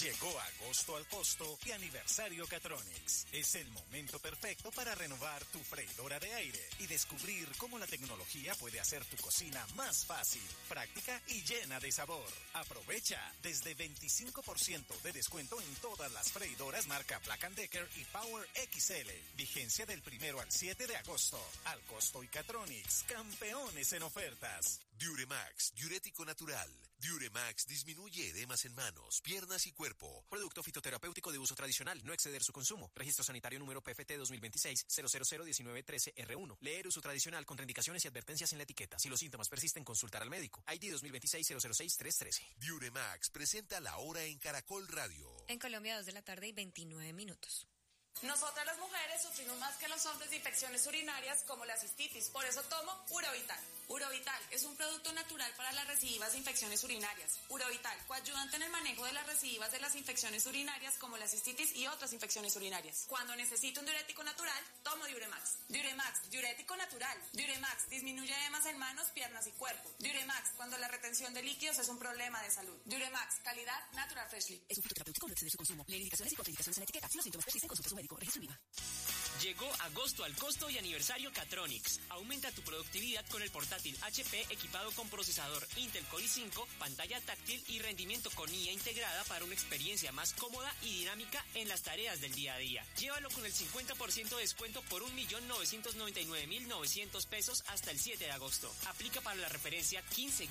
Llegó agosto al costo y aniversario Catronics. Es el momento perfecto para renovar tu freidora de aire y descubrir cómo la tecnología puede hacer tu cocina más fácil, práctica y llena de sabor. Aprovecha desde 25% de descuento en todas las freidoras marca Black & Decker y Power XL. Vigencia del 1 al 7 de agosto. Al costo y Catronics, campeones en ofertas. Duremax, diurético natural. Duremax disminuye edemas en manos, piernas y cuerpo. Producto fitoterapéutico de uso tradicional, no exceder su consumo. Registro sanitario número PFT 2026-0001913-R1. Leer uso tradicional, contraindicaciones y advertencias en la etiqueta. Si los síntomas persisten, consultar al médico. ID 2026-006-313. Duremax presenta La Hora en Caracol Radio. En Colombia, 2:29 p.m. Nosotras las mujeres sufrimos más que los hombres de infecciones urinarias como la cistitis, por eso tomo Urovital. Urovital es un producto natural para las recidivas de infecciones urinarias. Urovital, coayudante en el manejo de las recidivas de las infecciones urinarias como la cistitis y otras infecciones urinarias. Cuando necesito un diurético natural, tomo Duremax. Duremax, diurético natural. Duremax disminuye edemas en manos, piernas y cuerpo. Duremax, cuando la retención de líquidos es un problema de salud. Duremax, calidad Natural Freshly. Es un fitoterapéutico, no exceder su consumo. Leer indicaciones y contraindicaciones en la etiqueta. Si los síntomas persisten, consulta a su médico. Registro IVA. Llegó agosto al costo y aniversario Catronics. Aumenta tu productividad con el portátil HP equipado con procesador Intel Core i5, pantalla táctil y rendimiento con IA integrada para una experiencia más cómoda y dinámica en las tareas del día a día. Llévalo con el 50% de descuento por 1.999.900 pesos hasta el 7 de agosto. Aplica para la referencia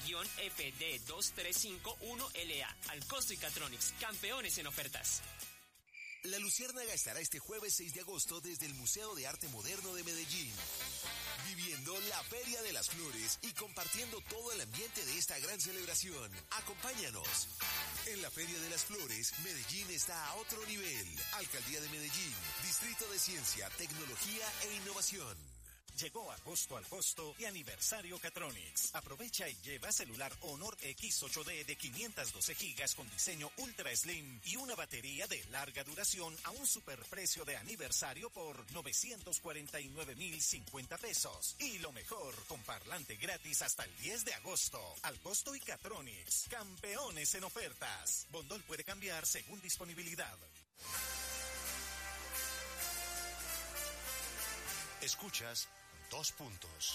15-FD2351LA. Al costo y Catronics, campeones en ofertas. La Luciérnaga estará este jueves 6 de agosto desde el Museo de Arte Moderno de Medellín, viviendo la Feria de las Flores y compartiendo todo el ambiente de esta gran celebración. Acompáñanos. En la Feria de las Flores, Medellín está a otro nivel. Alcaldía de Medellín, Distrito de Ciencia, Tecnología e Innovación. Llegó agosto al costo y aniversario Catronics. Aprovecha y lleva celular Honor X 8D de 512 gigas con diseño Ultra Slim y una batería de larga duración a un superprecio de aniversario por 949.050 pesos. Y lo mejor, con parlante gratis hasta el 10 de agosto. Al costo y Catronics, campeones en ofertas. Bondol puede cambiar según disponibilidad. Escuchas 2 puntos.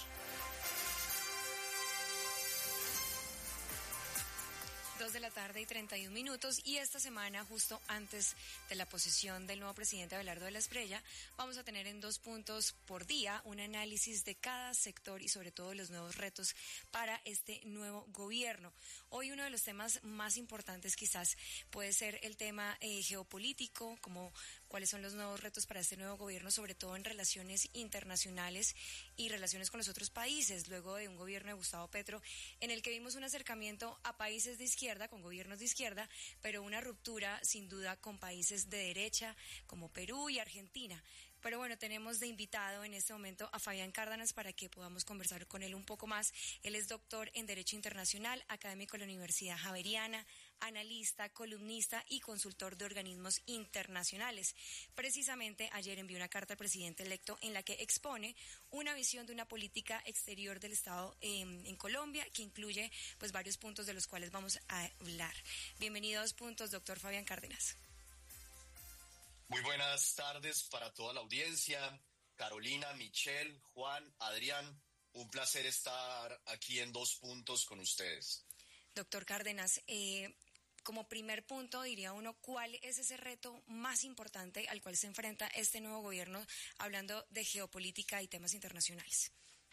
2:31 p.m. y esta semana, justo antes de la posesión del nuevo presidente Abelardo de la Espriella, vamos a tener en 2 puntos por día un análisis de cada sector y sobre todo los nuevos retos para este nuevo gobierno. Hoy uno de los temas más importantes quizás puede ser el tema geopolítico, como cuáles son los nuevos retos para este nuevo gobierno, sobre todo en relaciones internacionales y relaciones con los otros países, luego de un gobierno de Gustavo Petro en el que vimos un acercamiento a países de izquierda, con gobiernos de izquierda, pero una ruptura sin duda con países de derecha como Perú y Argentina. Pero bueno, tenemos de invitado en este momento a Fabián Cárdenas para que podamos conversar con él un poco más. Él es doctor en Derecho Internacional, académico de la Universidad Javeriana, analista, columnista y consultor de organismos internacionales. Precisamente ayer envió una carta al presidente electo en la que expone una visión de una política exterior del Estado en Colombia que incluye pues varios puntos de los cuales vamos a hablar. Bienvenido a 2 puntos, doctor Fabián Cárdenas. Muy buenas tardes para toda la audiencia. Carolina, Michelle, Juan, Adrián, un placer estar aquí en 2 puntos con ustedes. Doctor Cárdenas, como primer punto diría uno, ¿cuál es ese reto más importante al cual se enfrenta este nuevo gobierno hablando de geopolítica y temas internacionales?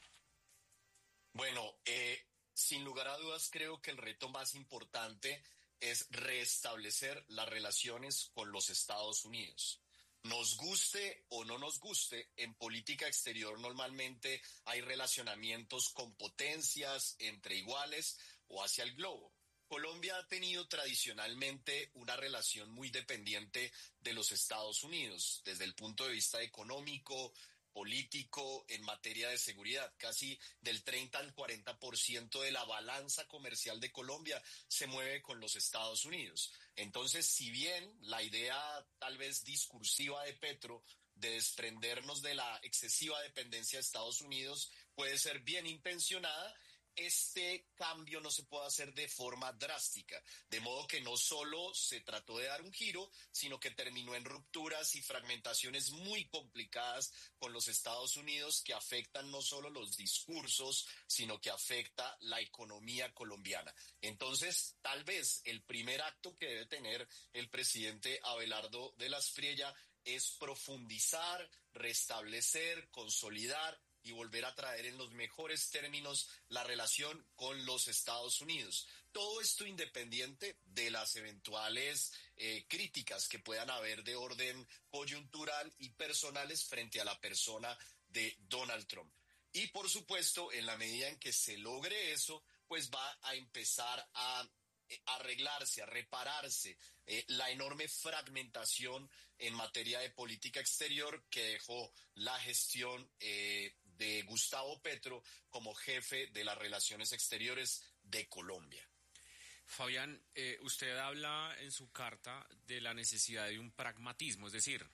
Bueno, sin lugar a dudas creo que el reto más importante es restablecer las relaciones con los Estados Unidos. Nos guste o no nos guste, en política exterior normalmente hay relacionamientos con potencias entre iguales o hacia el globo. Colombia ha tenido tradicionalmente una relación muy dependiente de los Estados Unidos, desde el punto de vista económico, político, en materia de seguridad. Casi del 30 al 40% de la balanza comercial de Colombia se mueve con los Estados Unidos. Entonces, si bien la idea tal vez discursiva de Petro de desprendernos de la excesiva dependencia de Estados Unidos puede ser bien intencionada, este cambio no se puede hacer de forma drástica, de modo que no solo se trató de dar un giro, sino que terminó en rupturas y fragmentaciones muy complicadas con los Estados Unidos que afectan no solo los discursos, sino que afecta la economía colombiana. Entonces, tal vez el primer acto que debe tener el presidente Abelardo de la Espriella es profundizar, restablecer, consolidar y volver a traer en los mejores términos la relación con los Estados Unidos. Todo esto independiente de las eventuales críticas que puedan haber de orden coyuntural y personales frente a la persona de Donald Trump. Y por supuesto, en la medida en que se logre eso, pues va a empezar a arreglarse, a repararse la enorme fragmentación en materia de política exterior que dejó la gestión de Gustavo Petro como jefe de las relaciones exteriores de Colombia. Fabián, usted habla en su carta de la necesidad de un pragmatismo, es decir,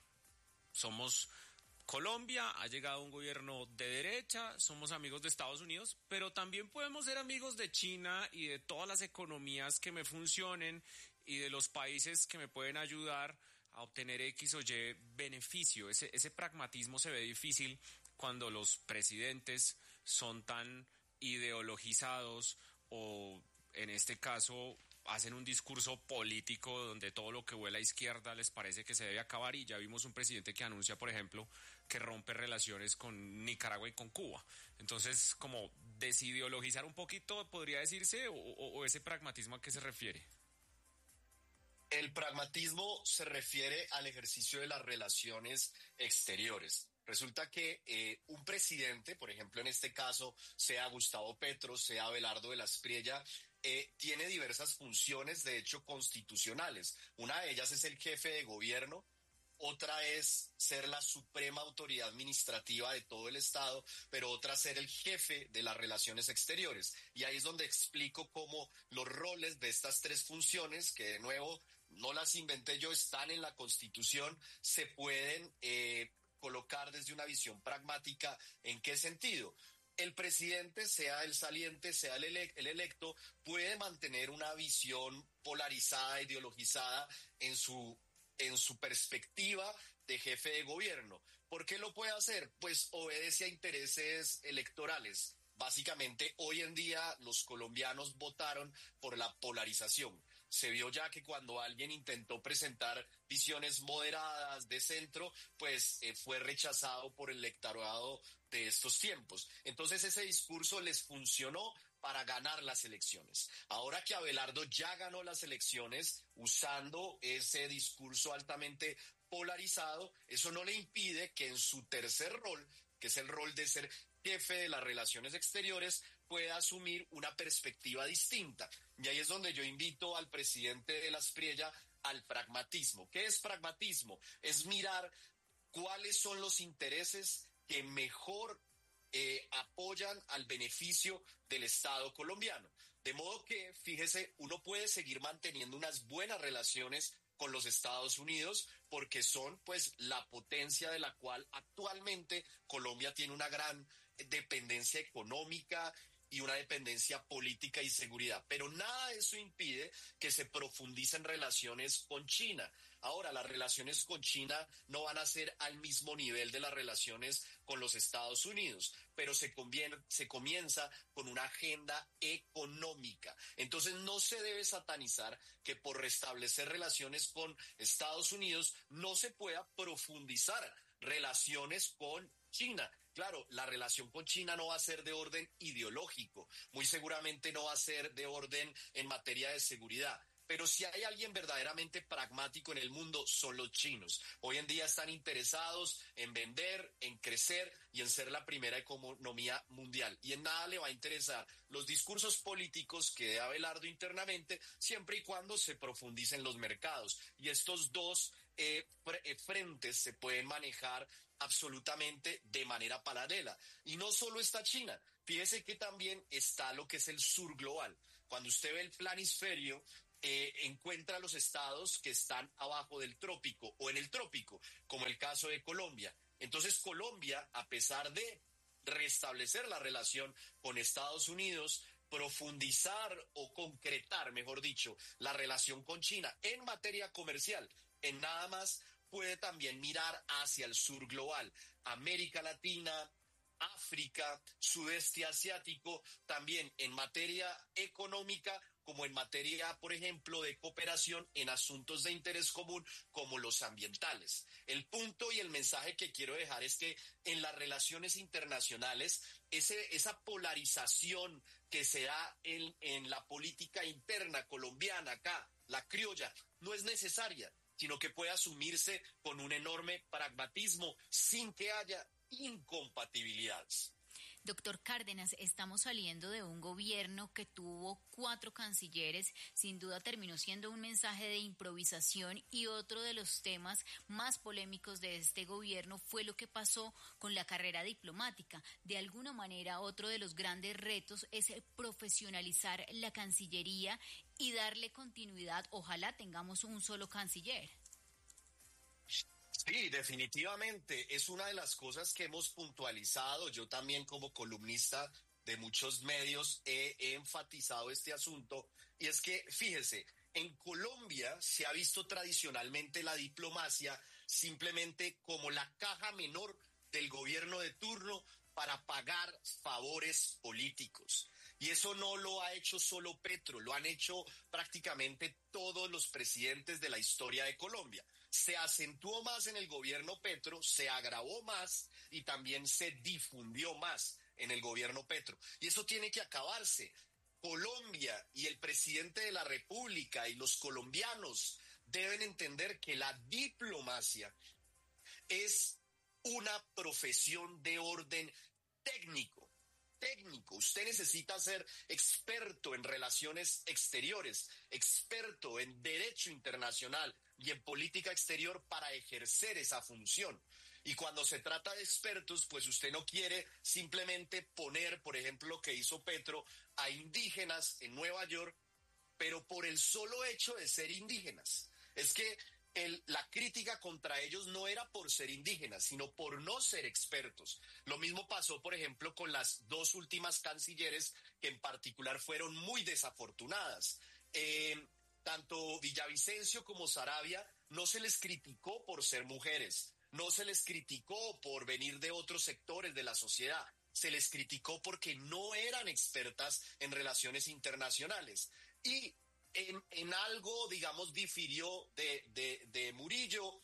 Colombia, ha llegado un gobierno de derecha, somos amigos de Estados Unidos, pero también podemos ser amigos de China y de todas las economías que me funcionen y de los países que me pueden ayudar a obtener X o Y beneficio. Ese pragmatismo se ve difícil cuando los presidentes son tan ideologizados o, en este caso, hacen un discurso político donde todo lo que vuela a izquierda les parece que se debe acabar, y ya vimos un presidente que anuncia, por ejemplo, que rompe relaciones con Nicaragua y con Cuba. Entonces, como desideologizar un poquito, podría decirse, o ese pragmatismo, ¿a qué se refiere? El pragmatismo se refiere al ejercicio de las relaciones exteriores. Resulta que un presidente, por ejemplo, en este caso, sea Gustavo Petro, sea Abelardo de la Espriella, tiene diversas funciones, de hecho, constitucionales. Una de ellas es el jefe de gobierno, otra es ser la suprema autoridad administrativa de todo el Estado, pero otra ser el jefe de las relaciones exteriores. Y ahí es donde explico cómo los roles de estas tres funciones, que de nuevo no las inventé yo, están en la Constitución, se pueden colocar desde una visión pragmática. ¿En qué sentido? El presidente, sea el saliente, sea el electo, puede mantener una visión polarizada, ideologizada en su perspectiva de jefe de gobierno. ¿Por qué lo puede hacer? Pues obedece a intereses electorales. Básicamente, hoy en día los colombianos votaron por la polarización. Se vio ya que cuando alguien intentó presentar visiones moderadas de centro, pues fue rechazado por el electorado de estos tiempos. Entonces ese discurso les funcionó para ganar las elecciones. Ahora que Abelardo ya ganó las elecciones usando ese discurso altamente polarizado, eso no le impide que en su tercer rol, que es el rol de ser jefe de las relaciones exteriores, pueda asumir una perspectiva distinta. Y ahí es donde yo invito al presidente de la Espriella al pragmatismo. ¿Qué es pragmatismo? Es mirar cuáles son los intereses que mejor apoyan al beneficio del Estado colombiano. De modo que, fíjese, uno puede seguir manteniendo unas buenas relaciones con los Estados Unidos porque son pues la potencia de la cual actualmente Colombia tiene una gran dependencia económica y una dependencia política y seguridad. Pero nada de eso impide que se profundicen relaciones con China. Ahora, las relaciones con China no van a ser al mismo nivel de las relaciones con los Estados Unidos, pero se comienza con una agenda económica. Entonces, no se debe satanizar que por restablecer relaciones con Estados Unidos no se pueda profundizar relaciones con China. Claro, la relación con China no va a ser de orden ideológico, muy seguramente no va a ser de orden en materia de seguridad. Pero si hay alguien verdaderamente pragmático en el mundo, son los chinos. Hoy en día están interesados en vender, en crecer y en ser la primera economía mundial. Y en nada le va a interesar los discursos políticos que dé Abelardo internamente, siempre y cuando se profundicen los mercados. Y estos dos frentes se pueden manejar absolutamente de manera paralela. Y no solo está China, fíjese que también está lo que es el sur global. Cuando usted ve el planisferio, encuentra los estados que están abajo del trópico o en el trópico, como el caso de Colombia. Entonces Colombia, a pesar de restablecer la relación con Estados Unidos, profundizar o concretar, mejor dicho, la relación con China en materia comercial, en nada más puede también mirar hacia el sur global, América Latina, África, sudeste asiático, también en materia económica como en materia, por ejemplo, de cooperación en asuntos de interés común como los ambientales. El punto y el mensaje que quiero dejar es que en las relaciones internacionales, esa polarización que se da en la política interna colombiana acá, la criolla, no es necesaria, sino que puede asumirse con un enorme pragmatismo sin que haya incompatibilidades. Doctor Cárdenas, estamos saliendo de un gobierno que tuvo 4 cancilleres, sin duda terminó siendo un mensaje de improvisación, y otro de los temas más polémicos de este gobierno fue lo que pasó con la carrera diplomática. De alguna manera, otro de los grandes retos es profesionalizar la Cancillería y darle continuidad. Ojalá tengamos un solo canciller. Sí, definitivamente. Es una de las cosas que hemos puntualizado. Yo también como columnista de muchos medios he enfatizado este asunto. Y es que, fíjese, en Colombia se ha visto tradicionalmente la diplomacia simplemente como la caja menor del gobierno de turno para pagar favores políticos. Y eso no lo ha hecho solo Petro, lo han hecho prácticamente todos los presidentes de la historia de Colombia. Se acentuó más en el gobierno Petro, se agravó más y también se difundió más en el gobierno Petro. Y eso tiene que acabarse. Colombia y el presidente de la República y los colombianos deben entender que la diplomacia es una profesión de orden técnico. Usted necesita ser experto en relaciones exteriores, experto en derecho internacional y en política exterior para ejercer esa función. Y cuando se trata de expertos, pues usted no quiere simplemente poner, por ejemplo, lo que hizo Petro, a indígenas en Nueva York, pero por el solo hecho de ser indígenas. Es que la crítica contra ellos no era por ser indígenas, sino por no ser expertos. Lo mismo pasó, por ejemplo, con las 2 últimas cancilleres, que en particular fueron muy desafortunadas. Tanto Villavicencio como Saravia no se les criticó por ser mujeres, no se les criticó por venir de otros sectores de la sociedad, se les criticó porque no eran expertas en relaciones internacionales. Y en algo, digamos, difirió de Murillo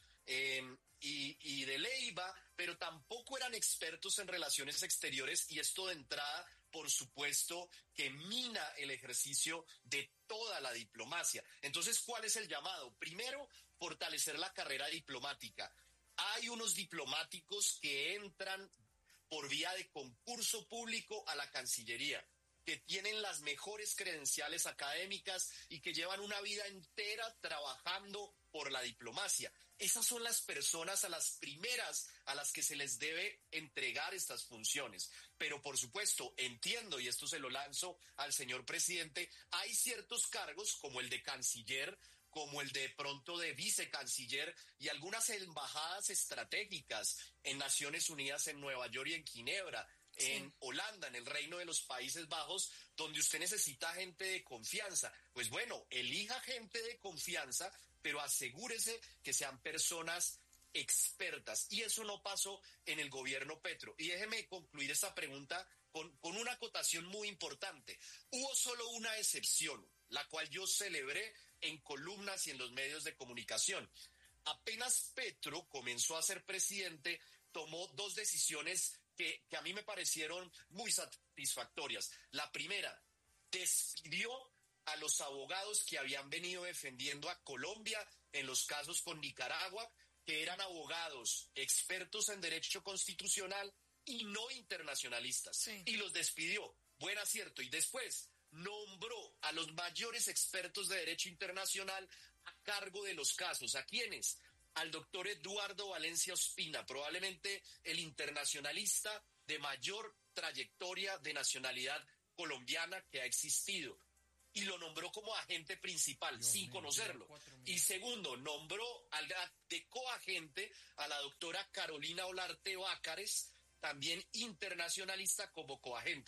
y de Leiva, pero tampoco eran expertos en relaciones exteriores, y esto de entrada, por supuesto, que mina el ejercicio de toda la diplomacia. Entonces, ¿cuál es el llamado? Primero, fortalecer la carrera diplomática. Hay unos diplomáticos que entran por vía de concurso público a la Cancillería, que tienen las mejores credenciales académicas y que llevan una vida entera trabajando por la diplomacia. Esas son las personas a las primeras a las que se les debe entregar estas funciones. Pero por supuesto, entiendo, y esto se lo lanzo al señor presidente, hay ciertos cargos como el de canciller, como el de pronto de vicecanciller, y algunas embajadas estratégicas en Naciones Unidas, en Nueva York y en Ginebra, en Holanda, en el Reino de los Países Bajos, donde usted necesita gente de confianza. Pues bueno, elija gente de confianza, pero asegúrese que sean personas expertas. Y eso no pasó en el gobierno Petro. Y déjeme concluir esta pregunta con una acotación muy importante. Hubo solo una excepción, la cual yo celebré en columnas y en los medios de comunicación. Apenas Petro comenzó a ser presidente, tomó 2 decisiones que a mí me parecieron muy satisfactorias. La primera, despidió a los abogados que habían venido defendiendo a Colombia en los casos con Nicaragua, que eran abogados expertos en derecho constitucional y no internacionalistas. Sí. Y los despidió. Buen acierto. Y después nombró a los mayores expertos de derecho internacional a cargo de los casos. ¿A quiénes? Al doctor Eduardo Valencia Ospina, probablemente el internacionalista de mayor trayectoria de nacionalidad colombiana que ha existido. Y lo nombró como agente principal, sin conocerlo. Y segundo, nombró de coagente a la doctora Carolina Olarte Bácares, también internacionalista, como coagente.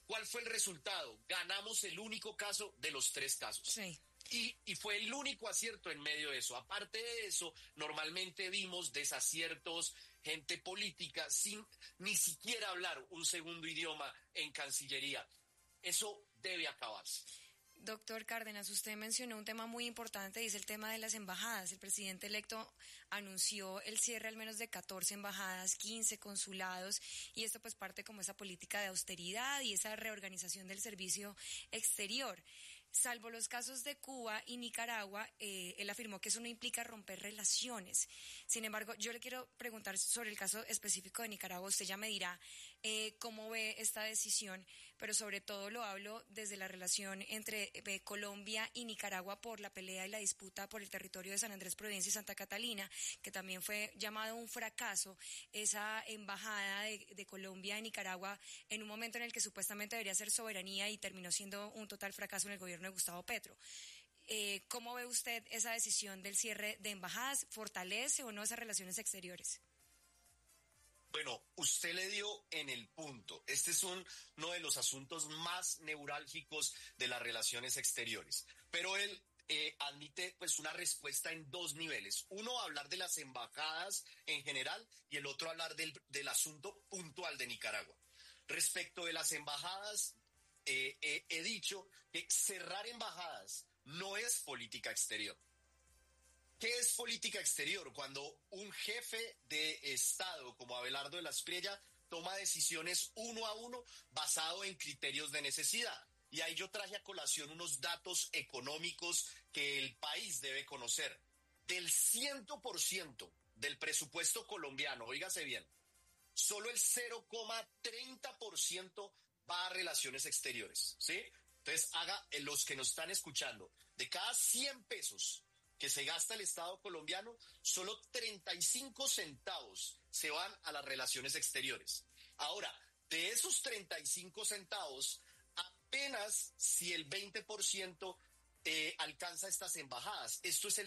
¿Cuál fue el resultado? Ganamos el único caso de los 3 casos. Sí. Y fue el único acierto en medio de eso. Aparte de eso, normalmente vimos desaciertos, gente política sin ni siquiera hablar un segundo idioma en Cancillería. Eso debe acabarse. Doctor Cárdenas, usted mencionó un tema muy importante y es el tema de las embajadas. El presidente electo anunció el cierre al menos de 14 embajadas, 15 consulados, y esto pues parte como esa política de austeridad y esa reorganización del servicio exterior. Salvo los casos de Cuba y Nicaragua, él afirmó que eso no implica romper relaciones. Sin embargo, yo le quiero preguntar sobre el caso específico de Nicaragua. Usted ya me dirá cómo ve esta decisión, pero sobre todo lo hablo desde la relación entre Colombia y Nicaragua por la pelea y la disputa por el territorio de San Andrés, Providencia y Santa Catalina, que también fue llamado un fracaso, esa embajada de Colombia en Nicaragua en un momento en el que supuestamente debería ser soberanía y terminó siendo un total fracaso en el gobierno de Gustavo Petro. ¿Cómo ve usted esa decisión del cierre de embajadas? ¿Fortalece o no esas relaciones exteriores? Bueno, usted le dio en el punto. Este es uno de los asuntos más neurálgicos de las relaciones exteriores. Pero él admite pues una respuesta en 2 niveles. Uno, hablar de las embajadas en general y el otro, hablar del asunto puntual de Nicaragua. Respecto de las embajadas, he dicho que cerrar embajadas no es política exterior. ¿Qué es política exterior? Cuando un jefe de Estado como Abelardo de la Espriella toma decisiones uno a uno basado en criterios de necesidad. Y ahí yo traje a colación unos datos económicos que el país debe conocer. Del 100% del presupuesto colombiano, óigase bien, solo el 0,30% va a relaciones exteriores, ¿sí? Entonces, los que nos están escuchando, de cada 100 pesos que se gasta el Estado colombiano, solo 35 centavos se van a las relaciones exteriores. Ahora, de esos 35 centavos, apenas si el 20% alcanza estas embajadas. Esto es el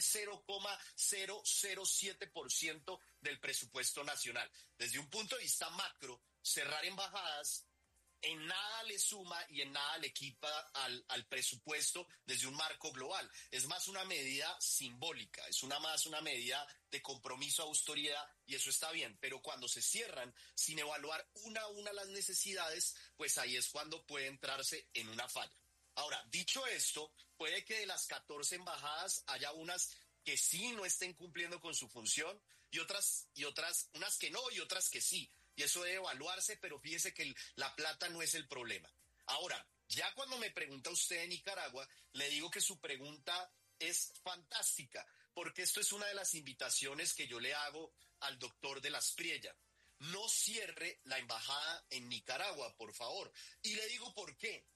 0,007% del presupuesto nacional. Desde un punto de vista macro, cerrar embajadas en nada le suma y en nada le quita al presupuesto desde un marco global. Es más una medida simbólica, es una medida de compromiso, autoridad, y eso está bien. Pero cuando se cierran sin evaluar una a una las necesidades, pues ahí es cuando puede entrarse en una falla. Ahora, dicho esto, puede que de las 14 embajadas haya unas que sí no estén cumpliendo con su función y otras, unas que no y otras que sí. Y eso debe evaluarse, pero fíjese que la plata no es el problema. Ahora, ya cuando me pregunta usted de Nicaragua, le digo que su pregunta es fantástica, porque esto es una de las invitaciones que yo le hago al doctor de la Espriella. No cierre la embajada en Nicaragua, por favor. Y le digo por qué.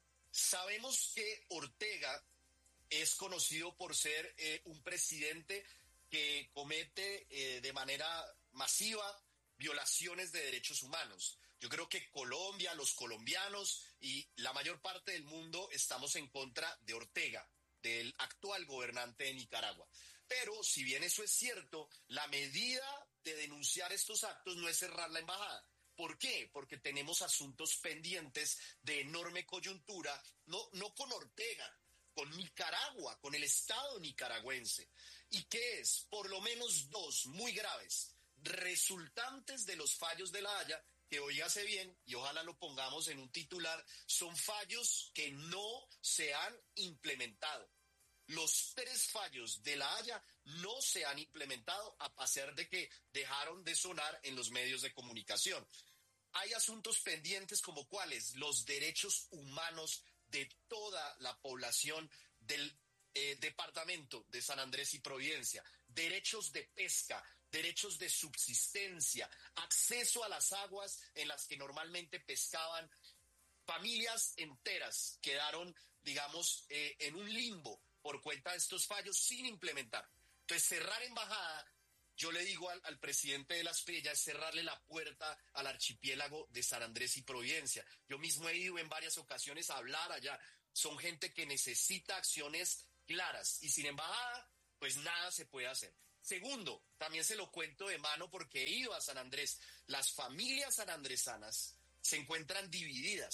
Sabemos que Ortega es conocido por ser un presidente que comete de manera masiva violaciones de derechos humanos. Yo creo que Colombia, los colombianos y la mayor parte del mundo estamos en contra de Ortega, del actual gobernante de Nicaragua. Pero si bien eso es cierto, la medida de denunciar estos actos no es cerrar la embajada. ¿Por qué? Porque tenemos asuntos pendientes de enorme coyuntura, no con Ortega, con Nicaragua, con el Estado nicaragüense. ¿Y qué es? Por lo menos 2 muy graves, resultantes de los fallos de La Haya, que oígase bien, y ojalá lo pongamos en un titular, son fallos que no se han implementado. Los 3 fallos de La Haya no se han implementado a pesar de que dejaron de sonar en los medios de comunicación. Hay asuntos pendientes como cuáles, los derechos humanos de toda la población del departamento de San Andrés y Providencia, derechos de pesca, derechos de subsistencia, acceso a las aguas en las que normalmente pescaban. Familias enteras quedaron, digamos, en un limbo por cuenta de estos fallos sin implementar. Entonces, cerrar embajada, yo le digo al presidente de la Espriella, es cerrarle la puerta al archipiélago de San Andrés y Providencia. Yo mismo he ido en varias ocasiones a hablar allá. Son gente que necesita acciones claras y sin embajada, pues nada se puede hacer. Segundo, también se lo cuento de mano porque he ido a San Andrés. Las familias sanandresanas se encuentran divididas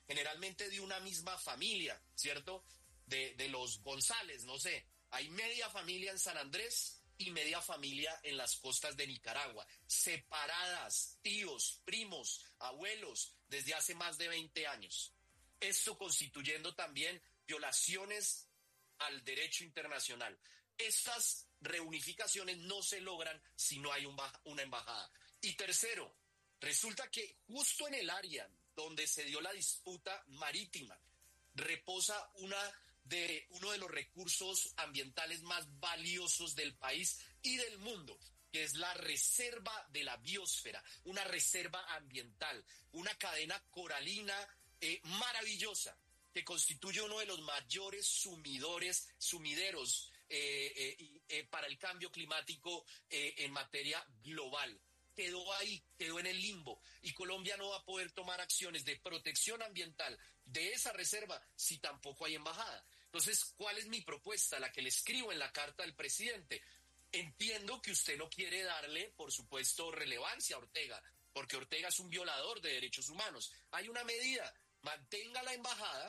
generalmente de una misma familia, ¿cierto? De los González, no sé. Hay media familia en San Andrés y media familia en las costas de Nicaragua, separadas, tíos, primos, abuelos, desde hace más de 20 años. Esto constituyendo también violaciones al derecho internacional. Estas reunificaciones no se logran si no hay una embajada. Y tercero, resulta que justo en el área donde se dio la disputa marítima reposa uno de los recursos ambientales más valiosos del país y del mundo, que es la reserva de la biosfera, una reserva ambiental, una cadena coralina maravillosa, que constituye uno de los mayores sumideros para el cambio climático en materia global. Quedó ahí, quedó en el limbo, y Colombia no va a poder tomar acciones de protección ambiental de esa reserva si tampoco hay embajada. Entonces, ¿cuál es mi propuesta? La que le escribo en la carta al presidente. Entiendo que usted no quiere darle, por supuesto, relevancia a Ortega, porque Ortega es un violador de derechos humanos. Hay una medida: mantenga la embajada,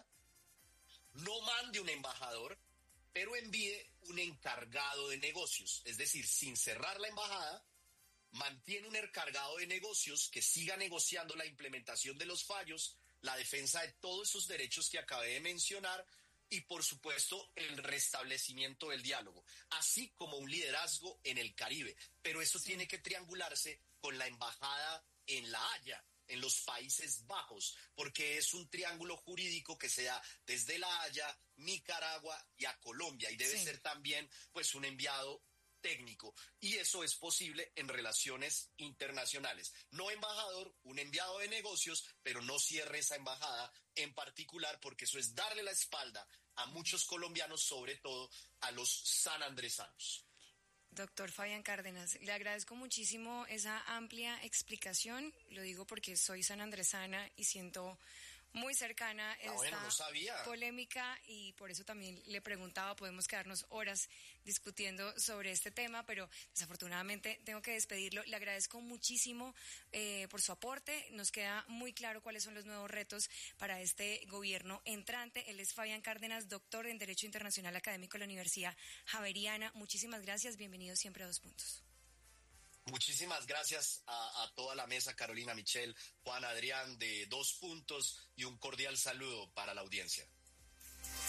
no mande un embajador, pero envíe un encargado de negocios. Es decir, sin cerrar la embajada, mantiene un encargado de negocios que siga negociando la implementación de los fallos, la defensa de todos esos derechos que acabé de mencionar y, por supuesto, el restablecimiento del diálogo, así como un liderazgo en el Caribe. Pero eso tiene que triangularse con la embajada en La Haya, en los Países Bajos, porque es un triángulo jurídico que se da desde La Haya, Nicaragua y a Colombia, y debe ser también pues un enviado técnico, y eso es posible en relaciones internacionales. No embajador, un enviado de negocios, pero no cierre esa embajada en particular, porque eso es darle la espalda a muchos colombianos, sobre todo a los sanandresanos. Doctor Fabián Cárdenas, le agradezco muchísimo esa amplia explicación. Lo digo porque soy sanandresana y siento muy cercana esta polémica, y por eso también le preguntaba. Podemos quedarnos horas discutiendo sobre este tema, pero desafortunadamente tengo que despedirlo. Le agradezco muchísimo por su aporte. Nos queda muy claro cuáles son los nuevos retos para este gobierno entrante. Él es Fabián Cárdenas, doctor en Derecho Internacional académico de la Universidad Javeriana. Muchísimas gracias. Bienvenido siempre a Dos Puntos. Muchísimas gracias a toda la mesa, Carolina, Michelle, Juan, Adrián, de Dos Puntos, y un cordial saludo para la audiencia.